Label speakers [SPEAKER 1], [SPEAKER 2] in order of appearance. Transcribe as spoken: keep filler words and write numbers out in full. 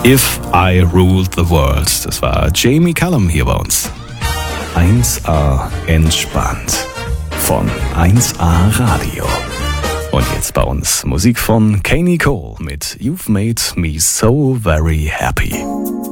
[SPEAKER 1] If I Ruled the World. Das war Jamie Cullum hier bei uns. eins A entspannt von eins A Radio. Und jetzt bei uns Musik von Kanye Cole mit You've Made Me So Very Happy.